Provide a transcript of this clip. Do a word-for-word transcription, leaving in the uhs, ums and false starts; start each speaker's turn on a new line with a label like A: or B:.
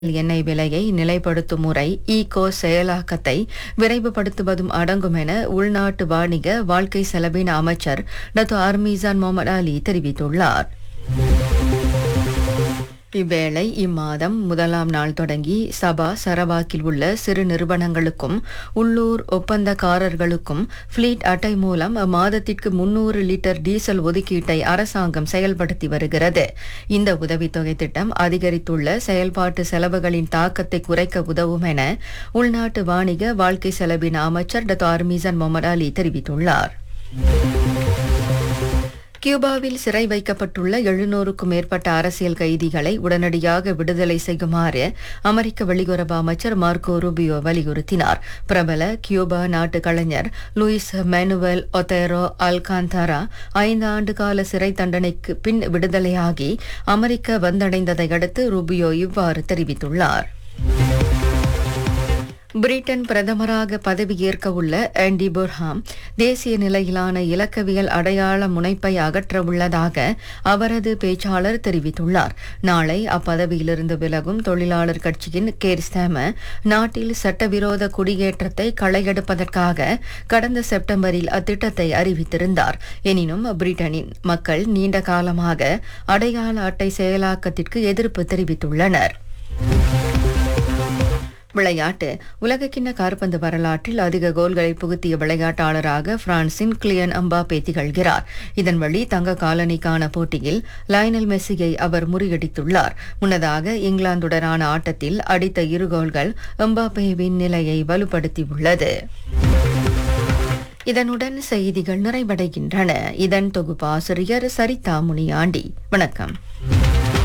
A: எண்ணெய் விலையை நிலைப்படுத்தும் முறை ஈகோ செயலாக்கத்தை விரைவுபடுத்துவதும் அடங்கும் என உள்நாட்டு வாணிக வாழ்க்கை செலவின அமைச்சர் டாக்டர் அர்மீசான் முகமது அலி தெரிவித்துள்ளார். இவ்வேளை இம்மாதம் முதலாம் நாள் தொடங்கி சபா சரவாக்கில் உள்ள சிறு நிறுவனங்களுக்கும் உள்ளூர் ஒப்பந்தக்காரர்களுக்கும் ஃபிளீட் அட்டை மூலம் மாதத்திற்கு முன்னூறு லிட்டர் டீசல் ஒதுக்கீட்டை அரசாங்கம் செயல்படுத்தி வருகிறது. இந்த உதவித்தொகை திட்டம் அதிகரித்துள்ள செயல்பாட்டு செலவுகளின் தாக்கத்தை குறைக்க உதவும் என உள்நாட்டு வாணிக வாழ்க்கை செலவின அமைச்சர் டாக்டர் அர்மீசான் முகமது அலி தெரிவித்துள்ளார். கியூபாவில் சிறை வைக்கப்பட்டுள்ள எழுநூறுக்கும் மேற்பட்ட அரசியல் கைதிகளை உடனடியாக விடுதலை செய்யுமாறு அமெரிக்க வெளியுறவு அமைச்சர் மார்க்கோ ரூபியோ வலியுறுத்தினார். பிரபல கியூபா நாட்டு கலைஞர் லூயிஸ் மேனுவல் ஒத்தேரோ அல்காந்தாரா ஐந்து ஆண்டு கால சிறை தண்டனைக்கு பின் விடுதலையாகி அமெரிக்க வந்தடைந்ததை அடுத்து ரூபியோ இவ்வாறு தெரிவித்துள்ளார். பிரிட்டன் பிரதமராக பதவியேற்க உள்ள ஆண்டி புர்ஹாம் தேசிய நிலையிலான இலக்கவியல் அடையாள முனைப்பை அகற்ற உள்ளதாக அவரது பேச்சாளர் தெரிவித்துள்ளார். நாளை அப்பதவியிலிருந்து விலகும் தொழிலாளர் கட்சியின் கேர் ஸ்டாமர் நாட்டில் சட்டவிரோத குடியேற்றத்தை களையெடுப்பதற்காக கடந்த செப்டம்பரில் அத்திட்டத்தை அறிவித்திருந்தார். எனினும் பிரிட்டனின் மக்கள் நீண்ட காலமாக அடையாள அட்டை செயலாக்கத்திற்கு எதிர்ப்பு தெரிவித்துள்ளனர். விளையாட்டு. உலகக்கிண்ண காற்பந்து வரலாற்றில் அதிக கோல்களை புகுத்திய விளையாட்டாளராக பிரான்சின் கிலியன் எம்பாப்பே திகழ்கிறார். இதன் வழி தங்க காலனிக்கான போட்டியில் லயனல் மெஸ்ஸியை அவர் முறியடித்துள்ளார். முன்னதாக இங்கிலாந்துடனான ஆட்டத்தில் அடித்த இரு கோல்கள் எம்பாப்பேவின் நிலையை வலுப்படுத்தியுள்ளது. இதனுடன் செய்திகள் நிறைவடைகின்றன. இதன் தொகுப்பாசிரியர் சரிதா முனியாண்டி. வணக்கம்.